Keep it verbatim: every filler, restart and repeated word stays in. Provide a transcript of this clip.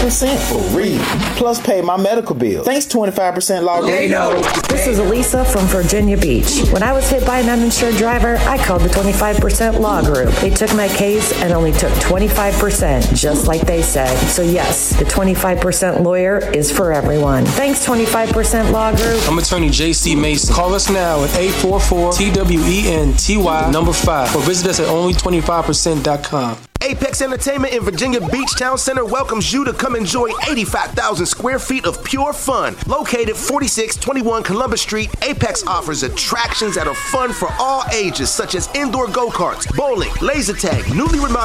percent for real. Plus pay my medical bill. Thanks, twenty-five percent Law Group. This is Elisa from Virginia Beach. When I was hit by an uninsured driver, I called the twenty-five percent Law Group. They took my case and only took twenty-five percent, just like they said. So yes, the twenty-five percent lawyer is for everyone. Thanks, twenty-five percent Law Group. I'm attorney J C Mason. Call us now at eight four four T W E N T Y number five or visit us at only twenty-five percent dot com. Apex Entertainment in Virginia Beach Town Center welcomes you to come enjoy eighty-five thousand square feet of pure fun. Located forty-six twenty-one Columbus Street, Apex offers attractions that are fun for all ages, such as indoor go-karts, bowling, laser tag, newly remodeled